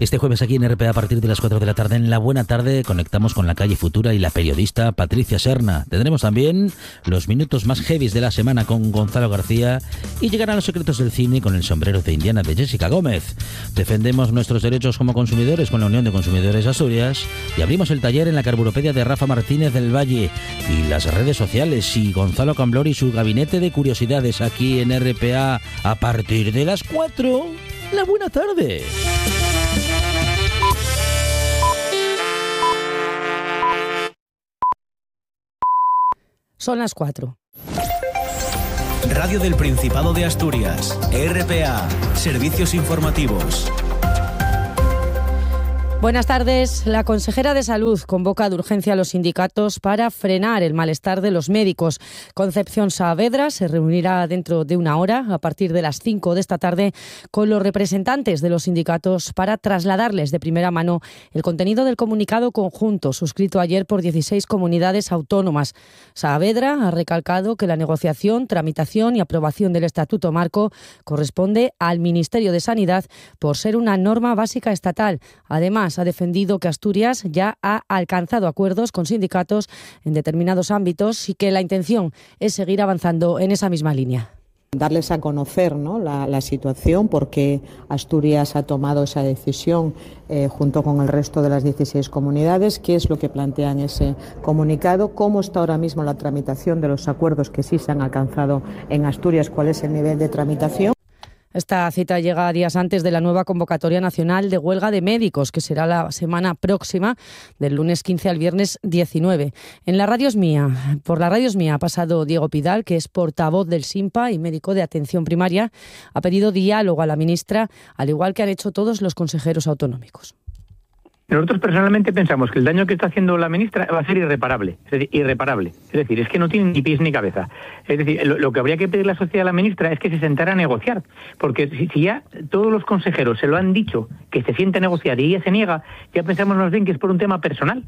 Este jueves aquí en RPA a partir de las 4 de la tarde en La Buena Tarde conectamos con la calle Futura y la periodista Patricia Serna. Tendremos también los minutos más heavies de la semana con Gonzalo García y llegarán los secretos del cine con el sombrero de Indiana de Jessica Gómez. Defendemos nuestros derechos como consumidores con la Unión de Consumidores Asturias y abrimos el taller en la Carburopedia de Rafa Martínez del Valle y las redes sociales y Gonzalo Camblor y su gabinete de curiosidades aquí en RPA a partir de las 4. La Buena Tarde. Son las 4. Radio del Principado de Asturias, RPA, servicios informativos. Buenas tardes. La consejera de Salud convoca de urgencia a los sindicatos para frenar el malestar de los médicos. Concepción Saavedra se reunirá dentro de una hora, a partir de las 5 de esta tarde, con los representantes de los sindicatos para trasladarles de primera mano el contenido del comunicado conjunto suscrito ayer por 16 comunidades autónomas. Saavedra ha recalcado que la negociación, tramitación y aprobación del Estatuto Marco corresponde al Ministerio de Sanidad por ser una norma básica estatal. Además, ha defendido que Asturias ya ha alcanzado acuerdos con sindicatos en determinados ámbitos y que la intención es seguir avanzando en esa misma línea. Darles a conocer, ¿no?, la situación, porque Asturias ha tomado esa decisión junto con el resto de las 16 comunidades, qué es lo que plantean ese comunicado, cómo está ahora mismo la tramitación de los acuerdos que sí se han alcanzado en Asturias, cuál es el nivel de tramitación. Esta cita llega días antes de la nueva convocatoria nacional de huelga de médicos, que será la semana próxima, del lunes 15 al viernes 19. Por la Radio Es Mía ha pasado Diego Pidal, que es portavoz del SINPA y médico de atención primaria. Ha pedido diálogo a la ministra, al igual que han hecho todos los consejeros autonómicos. Nosotros personalmente pensamos que el daño que está haciendo la ministra va a ser irreparable. Es decir, es que no tiene ni pies ni cabeza. Es decir, lo que habría que pedirle a la sociedad a la ministra es que se sentara a negociar. Porque si ya todos los consejeros se lo han dicho, que se siente a negociar y ella se niega, ya pensamos más bien que es por un tema personal.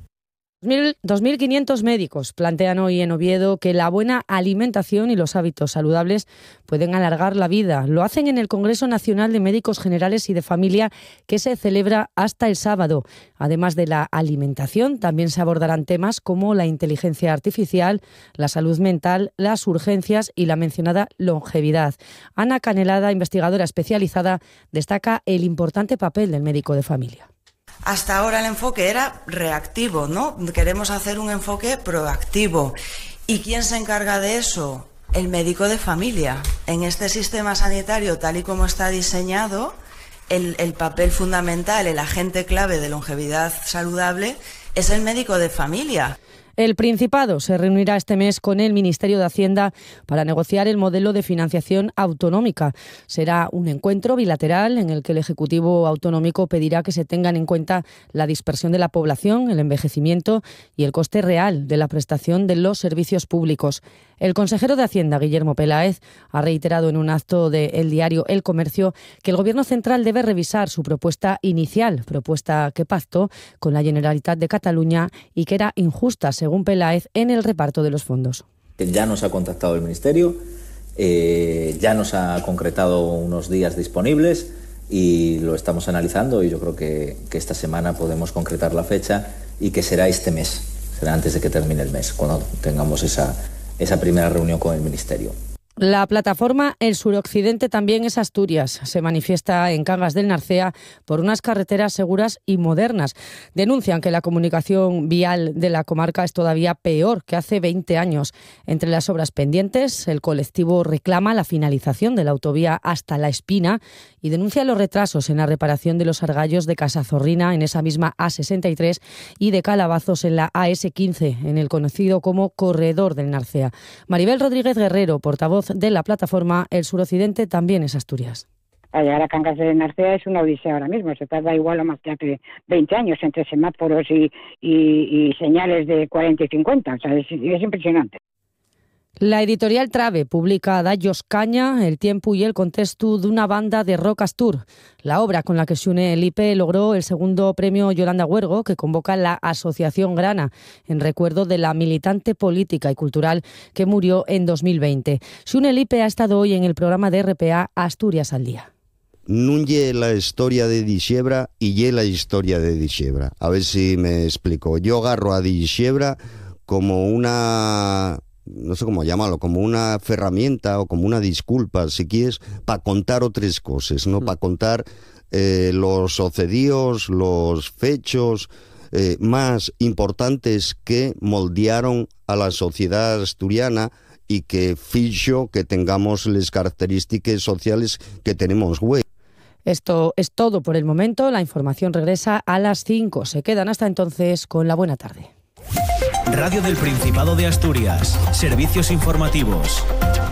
2.500 médicos plantean hoy en Oviedo que la buena alimentación y los hábitos saludables pueden alargar la vida. Lo hacen en el Congreso Nacional de Médicos Generales y de Familia, que se celebra hasta el sábado. Además de la alimentación, también se abordarán temas como la inteligencia artificial, la salud mental, las urgencias y la mencionada longevidad. Ana Canelada, investigadora especializada, destaca el importante papel del médico de familia. Hasta ahora el enfoque era reactivo, ¿no? Queremos hacer un enfoque proactivo. ¿Y quién se encarga de eso? El médico de familia. En este sistema sanitario, tal y como está diseñado, el papel fundamental, el agente clave de longevidad saludable es el médico de familia. El Principado se reunirá este mes con el Ministerio de Hacienda para negociar el modelo de financiación autonómica. Será un encuentro bilateral en el que el Ejecutivo Autonómico pedirá que se tengan en cuenta la dispersión de la población, el envejecimiento y el coste real de la prestación de los servicios públicos. El consejero de Hacienda, Guillermo Peláez, ha reiterado en un acto del diario El Comercio que el Gobierno central debe revisar su propuesta inicial, propuesta que pactó con la Generalitat de Cataluña y que era injusta, según Peláez, en el reparto de los fondos. Ya nos ha contactado el Ministerio, ya nos ha concretado unos días disponibles y lo estamos analizando y yo creo que esta semana podemos concretar la fecha y que será este mes, será antes de que termine el mes, cuando tengamos esa primera reunión con el Ministerio. La plataforma El Suroccidente también es Asturias. Se manifiesta en Cangas del Narcea por unas carreteras seguras y modernas. Denuncian que la comunicación vial de la comarca es todavía peor que hace 20 años. Entre las obras pendientes, el colectivo reclama la finalización de la autovía hasta La Espina y denuncia los retrasos en la reparación de los argallos de Casazorrina en esa misma A63 y de calabazos en la AS15, en el conocido como Corredor del Narcea. Maribel Rodríguez Guerrero, portavoz de la plataforma El Suroccidente, también es Asturias. Para llegar a Cangas de Narcea es una odisea ahora mismo, se tarda igual o más que hace 20 años entre semáforos y señales de 40 y 50, o sea, es impresionante. La editorial Trave publica Dallos Caña, el tiempo y el contexto d'una banda de rock astur. La obra con la que se une el IP logró el segundo premio Yolanda Huergo, que convoca la Asociación Grana, en recuerdo de la militante política y cultural que murió en 2020. Xune Lipe ha estado hoy en el programa de RPA Asturias al Día. nun ye la historia de Dixebra y ye la historia de Dixebra. A ver si me explico. Yo agarro a Dixebra como una, no sé cómo llamarlo, como una herramienta o como una disculpa, si quieres, para contar otras cosas, ¿no? Para contar los sucedidos, los fechos más importantes que moldearon a la sociedad asturiana y que fixo que tengamos las características sociales que tenemos hoy. Esto es todo por el momento. La información regresa a las 5. Se quedan hasta entonces con la buena tarde. Radio del Principado de Asturias. Servicios informativos.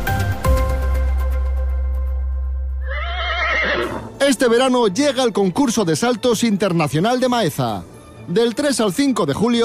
Este verano llega el concurso de saltos internacional de Maeza. Del 3 al 5 de julio